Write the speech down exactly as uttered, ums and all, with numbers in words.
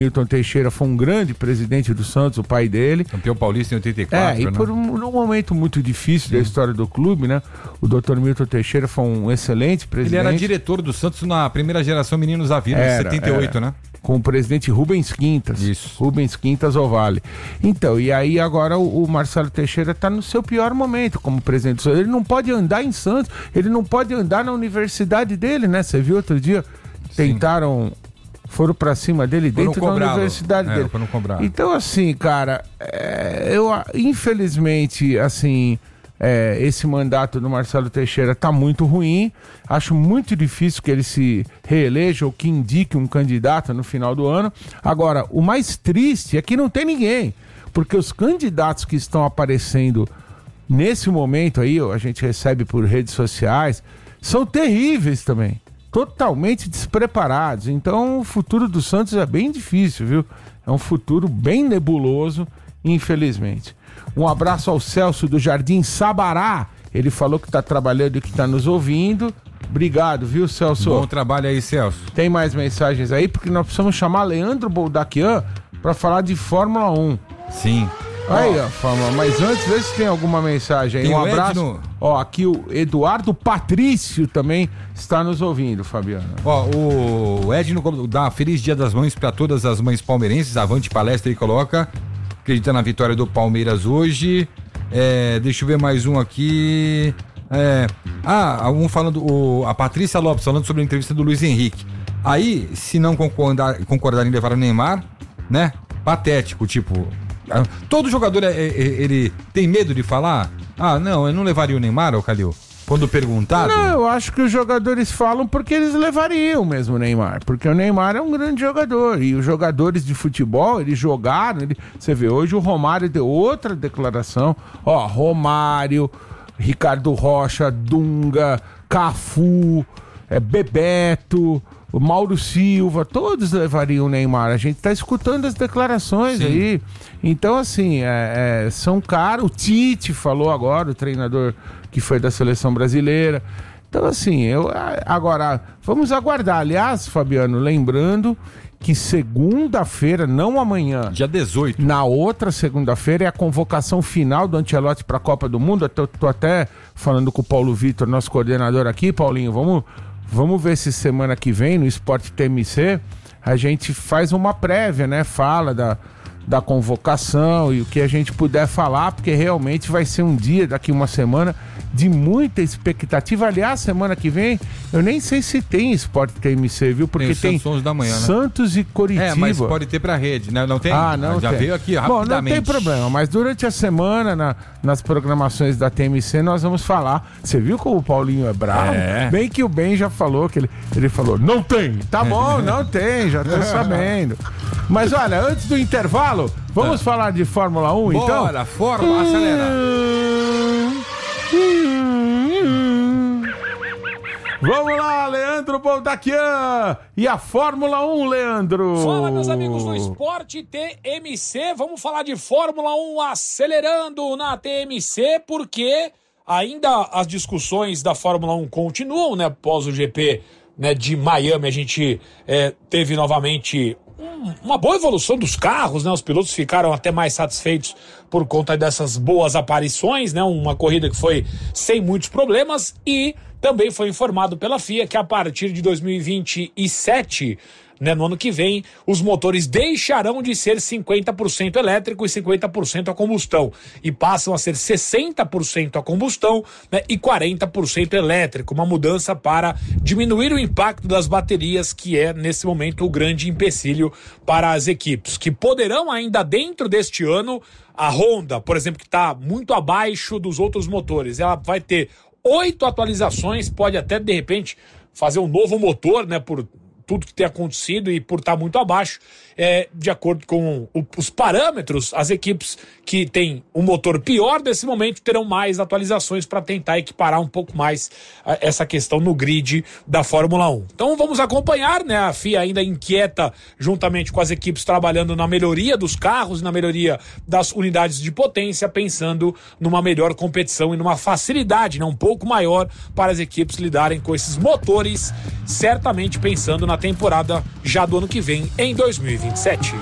Milton Teixeira foi um grande presidente do Santos, o pai dele. Campeão paulista em oitenta e quatro, É, e né? por um, num momento muito difícil Sim. da história do clube, né? O doutor Milton Teixeira foi um excelente presidente. Ele era diretor do Santos na primeira geração Meninos da Vida, em setenta e oito, era. né? Com o presidente Rubens Quintas. Isso. Rubens Quintas Ovale. Então, e aí agora o, o Marcelo Teixeira está no seu pior momento como presidente do Santos. Ele não pode andar em Santos, ele não pode andar na universidade dele, né? Você viu outro dia? Tentaram... Foram pra cima dele dentro da universidade é, dele. Então, assim, cara, é, eu infelizmente, assim, é, esse mandato do Marcelo Teixeira tá muito ruim. Acho muito difícil que ele se reeleja ou que indique um candidato no final do ano. Agora, o mais triste é que não tem ninguém, porque os candidatos que estão aparecendo nesse momento aí, a gente recebe por redes sociais, são terríveis também. Totalmente despreparados. Então o futuro do Santos é bem difícil, viu? É um futuro bem nebuloso, infelizmente. Um abraço ao Celso do Jardim Sabará. Ele falou que está trabalhando e que está nos ouvindo. Obrigado, viu, Celso? Bom trabalho aí, Celso. Tem mais mensagens aí? Porque nós precisamos chamar Leandro Boldaquian para falar de Fórmula um. Sim. Aí, ó, Fama, mas antes, vê se tem alguma mensagem aí. Tem um o abraço. Edno... Ó, aqui o Eduardo Patrício também está nos ouvindo, Fabiano. Ó, o Edno dá feliz Dia das Mães para todas as mães palmeirenses. Avante palestra, ele coloca. Acredita na vitória do Palmeiras hoje. É, deixa eu ver mais um aqui. É, ah, um falando, o, a Patrícia Lopes falando sobre a entrevista do Luiz Henrique. Aí, se não concordar, concordar em levar o Neymar, né? Patético, tipo. Todo jogador, é, é, ele tem medo de falar? Ah, não, eu não levaria o Neymar, ô Calil? Quando perguntado? Não, eu acho que os jogadores falam porque eles levariam mesmo o Neymar. Porque o Neymar é um grande jogador. E os jogadores de futebol, eles jogaram. Ele, você vê, hoje o Romário deu outra declaração. Ó, Romário, Ricardo Rocha, Dunga, Cafu, é, Bebeto... O Mauro Silva, todos levariam o Neymar. A gente tá escutando as declarações Sim. aí. Então, assim, é, é, são caros. O Tite falou agora, o treinador que foi da seleção brasileira. Então, assim, eu agora, vamos aguardar. Aliás, Fabiano, lembrando que segunda-feira, não amanhã, dia dezoito, na outra segunda-feira é a convocação final do Ancelotti para a Copa do Mundo. Eu tô, tô até falando com o Paulo Vitor, nosso coordenador aqui. Paulinho, vamos... Vamos ver se semana que vem, no Esporte T M C, a gente faz uma prévia, né? Fala da, da convocação e o que a gente puder falar, porque realmente vai ser um dia, daqui uma semana, de muita expectativa. Aliás, semana que vem, eu nem sei se tem Esporte T M C, viu? Porque tem, tem da manhã, né? Santos e Coritiba. É, mas pode ter pra rede, né? Não tem? Ah, não Já tem. veio aqui rapidamente. Bom, não tem problema, mas durante a semana, na, nas programações da T M C, nós vamos falar. Você viu como o Paulinho é bravo? É. Bem que o Ben já falou, que ele, ele falou, não tem. Tá bom, não tem, já tô sabendo. Mas olha, antes do intervalo, vamos ah. falar de Fórmula um, Bora, então? Bora, Fórmula, acelera. Vamos lá, Leandro Boldaquian e a Fórmula um, Leandro. Fala, meus amigos do Esporte T M C. Vamos falar de Fórmula um acelerando na T M C, porque ainda as discussões da Fórmula um continuam, né? Após o G P, né, de Miami, a gente é, teve novamente um, uma boa evolução dos carros, né? Os pilotos ficaram até mais satisfeitos por conta dessas boas aparições, né? Uma corrida que foi sem muitos problemas e também foi informado pela F I A que a partir de dois mil e vinte e sete, né, no ano que vem, os motores deixarão de ser cinquenta por cento elétrico e cinquenta por cento a combustão e passam a ser sessenta por cento a combustão, né, e quarenta por cento elétrico, uma mudança para diminuir o impacto das baterias, que é nesse momento o grande empecilho para as equipes, que poderão ainda dentro deste ano, a Honda, por exemplo, que está muito abaixo dos outros motores, ela vai ter oito atualizações, pode até de repente fazer um novo motor, né, por tudo que tem acontecido e por estar muito abaixo, é, de acordo com o, os parâmetros, as equipes que têm um motor pior desse momento terão mais atualizações para tentar equiparar um pouco mais a, essa questão no grid da Fórmula um. Então vamos acompanhar, né? A F I A ainda inquieta juntamente com as equipes trabalhando na melhoria dos carros, na melhoria das unidades de potência, pensando numa melhor competição e numa facilidade, né, um pouco maior para as equipes lidarem com esses motores, certamente pensando na temporada já do ano que vem, em dois mil e vinte e sete.